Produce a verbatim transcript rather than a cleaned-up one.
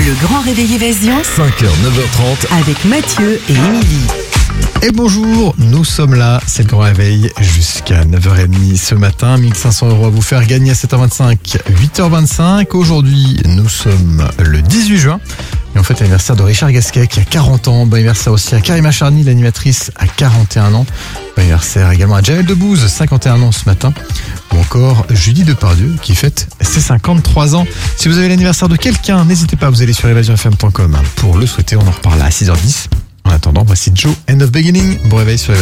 Le grand réveil Évasion cinq heures, neuf heures trente. avec Mathieu et Émilie. Et bonjour, nous sommes là, c'est le grand réveil jusqu'à neuf heures trente ce matin, mille cinq cents euros à vous faire gagner à sept heures vingt-cinq, huit heures vingt-cinq. Aujourd'hui, nous sommes le dix-huit juin. Et en fait, l'anniversaire de Richard Gasquet qui a quarante ans. Bon anniversaire aussi à Karima Charny, l'animatrice, à quarante et un ans. Bon anniversaire également à Jamel Debbouze, cinquante et un ans ce matin. Ou encore Julie Depardieu qui fête ses cinquante-trois ans. Si vous avez l'anniversaire de quelqu'un, n'hésitez pas, vous allez sur évasion f m point com pour le souhaiter. On en reparle à six heures dix. En attendant, voici Joe, End of Beginning. Bon réveil sur